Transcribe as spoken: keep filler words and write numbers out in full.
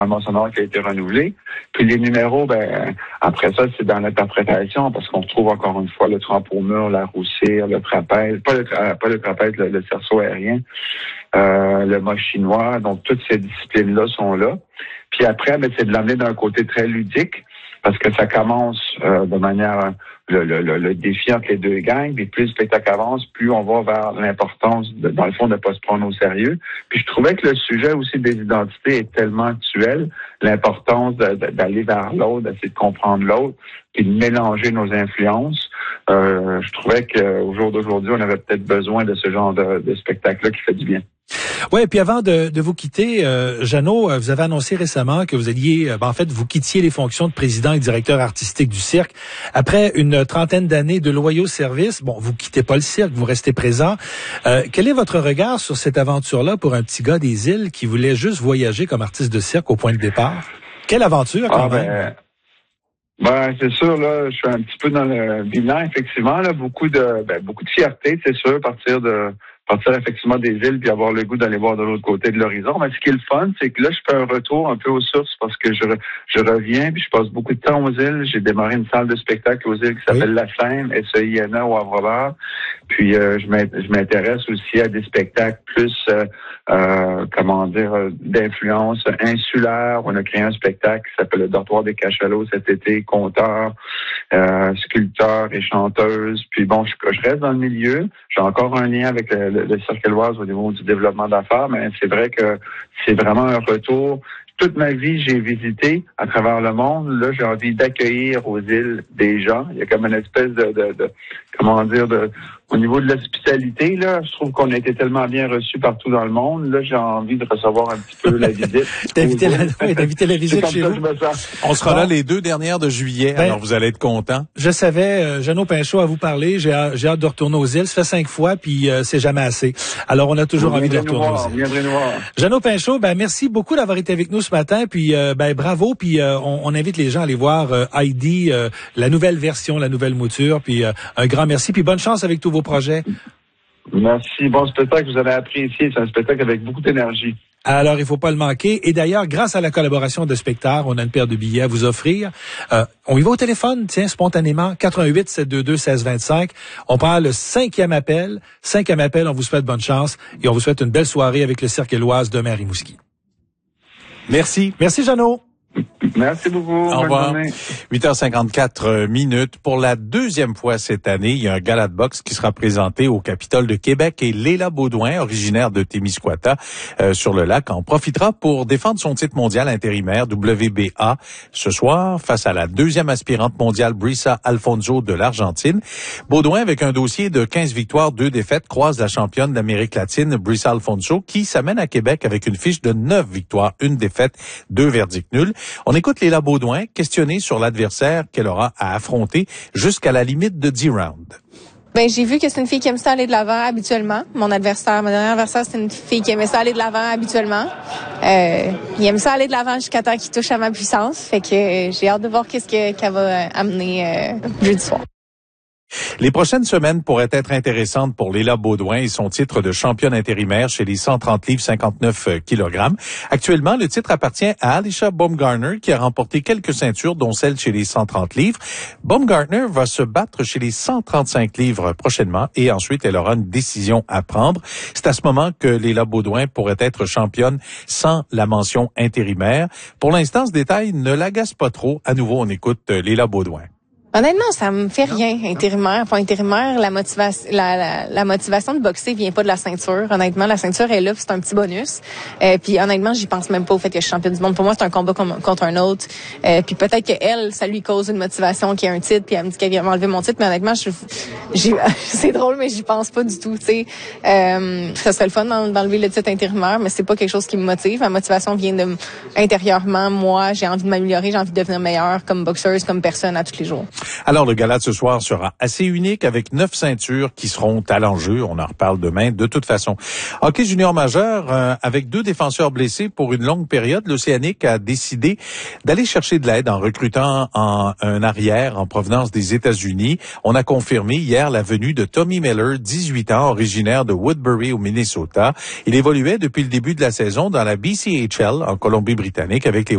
sonore qui a été renouvelé. Puis les numéros, ben après ça, c'est dans l'interprétation, parce qu'on retrouve encore une fois le trempe au mur, la roussire, le trapèze, pas le, tra- pas le trapèze, le, le cerceau aérien, euh, le mot chinois. Donc, toutes ces disciplines-là sont là. Puis après, ben, c'est de l'amener d'un côté très ludique, parce que ça commence euh, de manière... Le, le, le, le défi entre les deux gangs, puis plus le spectacle avance, plus on va vers l'importance, de, dans le fond, de ne pas se prendre au sérieux. Puis je trouvais que le sujet aussi des identités est tellement actuel, l'importance de, de, d'aller vers l'autre, d'essayer de comprendre l'autre, puis de mélanger nos influences. Euh, je trouvais qu'au jour d'aujourd'hui, on avait peut-être besoin de ce genre de, de spectacle-là qui fait du bien. Ouais, puis avant de, de vous quitter, euh, Jeannot, vous avez annoncé récemment que vous alliez, ben, en fait, vous quittiez les fonctions de président et directeur artistique du cirque. Après une trentaine d'années de loyaux services, bon, vous quittez pas le cirque, vous restez présent. Euh, quel est votre regard sur cette aventure-là pour un petit gars des îles qui voulait juste voyager comme artiste de cirque au point de départ? Quelle aventure, quand ah, même! Ben... Ben, c'est sûr, là, je suis un petit peu dans le bilan, effectivement, là, beaucoup de, ben, beaucoup de fierté, c'est sûr, partir de, partir effectivement des îles puis avoir le goût d'aller voir de l'autre côté de l'horizon. Mais ce qui est le fun, c'est que là, je fais un retour un peu aux sources parce que je, je reviens puis je passe beaucoup de temps aux îles. J'ai démarré une salle de spectacle aux îles qui s'appelle oui. La Seine, S E I N A au Havre-Bar. Puis, euh, je m'intéresse aussi à des spectacles plus, euh, euh, comment dire, d'influence insulaire. On a créé un spectacle qui s'appelle le Dortoir des Cachalots cet été, conteur, euh, sculpteur et chanteuse. Puis bon, je, je reste dans le milieu. J'ai encore un lien avec le, le, le Cirque Éloise au niveau du développement d'affaires, mais c'est vrai que c'est vraiment un retour. Toute ma vie, j'ai visité à travers le monde. Là, j'ai envie d'accueillir aux îles des gens. Il y a comme une espèce de, de, de comment dire, de au niveau de l'hospitalité, là, je trouve qu'on a été tellement bien reçus partout dans le monde. Là, j'ai envie de recevoir un petit peu la visite. D'inviter la, oui, d'inviter la visite chez vous. On sera bon. là les deux dernières de juillet, ben, alors vous allez être contents. Je savais, euh, Jeannot Pinchot, à vous parler. J'ai, j'ai hâte de retourner aux îles. Ça fait cinq fois, puis euh, c'est jamais assez. Alors, on a toujours envie de retourner voir, aux îles. Viendrez nous voir. Jeannot Pinchot, ben merci beaucoup d'avoir été avec nous ce matin. Puis, euh, ben bravo. Puis, euh, on, on invite les gens à aller voir euh, Heidi, euh, la nouvelle version, la nouvelle mouture. Puis, euh, un grand merci. Puis, bonne chance avec tous vos projets. Merci. Bon spectacle, vous avez apprécié. C'est un spectacle avec beaucoup d'énergie. Alors, il faut pas le manquer. Et d'ailleurs, grâce à la collaboration de Spectar, on a une paire de billets à vous offrir. Euh, on y va au téléphone, tiens, spontanément, quatre un huit, sept deux deux, un six deux cinq. On prend le cinquième appel. Cinquième appel, on vous souhaite bonne chance et on vous souhaite une belle soirée avec le Cirque Éloise de Rimouski. Merci. Merci, Jeannot. Merci beaucoup. Au revoir. huit heures cinquante-quatre minutes. Pour la deuxième fois cette année, il y a un gala de boxe qui sera présenté au Capitole de Québec et Léla Baudouin, originaire de Témiscouata, euh, sur le lac, en profitera pour défendre son titre mondial intérimaire W B A ce soir face à la deuxième aspirante mondiale Brisa Alfonso de l'Argentine. Baudouin, avec un dossier de quinze victoires, deux défaites, croise la championne d'Amérique latine Brisa Alfonso qui s'amène à Québec avec une fiche de neuf victoires, une défaite, deux verdicts nuls. On écoute Léla Baudouin questionner sur l'adversaire qu'elle aura à affronter jusqu'à la limite de dix rounds. Ben, j'ai vu que c'est une fille qui aime ça aller de l'avant habituellement. Mon adversaire, mon dernier adversaire, c'est une fille qui aimait ça aller de l'avant habituellement. Euh, il aime ça aller de l'avant jusqu'à temps qu'il touche à ma puissance. Fait que euh, j'ai hâte de voir qu'est-ce que, qu'elle va amener euh, jeudi soir. Les prochaines semaines pourraient être intéressantes pour Léla Baudouin et son titre de championne intérimaire chez les cent trente livres, cinquante-neuf kilogrammes. Actuellement, le titre appartient à Alicia Baumgartner qui a remporté quelques ceintures, dont celle chez les cent trente livres. Baumgartner va se battre chez les cent trente-cinq livres prochainement et ensuite elle aura une décision à prendre. C'est à ce moment que Léla Baudouin pourrait être championne sans la mention intérimaire. Pour l'instant, ce détail ne l'agace pas trop. À nouveau, on écoute Léla Baudouin. Honnêtement, ça me fait rien, intérimaire. Pour intérimaire, la motivation, la, la, la motivation de boxer vient pas de la ceinture. Honnêtement, la ceinture est là, c'est un petit bonus. Euh, puis honnêtement, j'y pense même pas au fait que je suis championne du monde. Pour moi, c'est un combat com- contre un autre. Euh, puis peut-être que elle, ça lui cause une motivation qui a un titre, puis elle me dit qu'elle vient m'enlever mon titre. Mais honnêtement, je, j'y, c'est drôle, mais j'y pense pas du tout. Tu sais, euh, ça serait le fun d'enlever le titre intérimaire, mais c'est pas quelque chose qui me motive. Ma motivation vient de intérieurement. Moi, j'ai envie de m'améliorer, j'ai envie de devenir meilleure comme boxeuse, comme personne à tous les jours. Alors, le gala de ce soir sera assez unique avec neuf ceintures qui seront à l'enjeu. On en reparle demain de toute façon. Hockey junior majeur, euh, avec deux défenseurs blessés pour une longue période, l'Océanique a décidé d'aller chercher de l'aide en recrutant en, un arrière en provenance des États-Unis. On a confirmé hier la venue de Tommy Miller, dix-huit ans, originaire de Woodbury au Minnesota. Il évoluait depuis le début de la saison dans la B C H L en Colombie-Britannique avec les